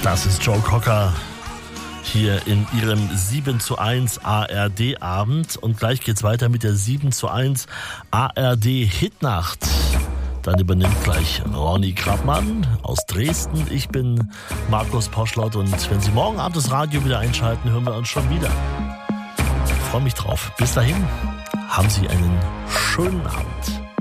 Das ist Joe Cocker hier in ihrem 7:1 ARD-Abend. Und gleich geht's weiter mit der 7:1 ARD-Hitnacht. Dann übernimmt gleich Ronny Krabmann aus Dresden. Ich bin Markus Poschlott und wenn Sie morgen Abend das Radio wieder einschalten, hören wir uns schon wieder. Ich freue mich drauf. Bis dahin, haben Sie einen schönen Abend.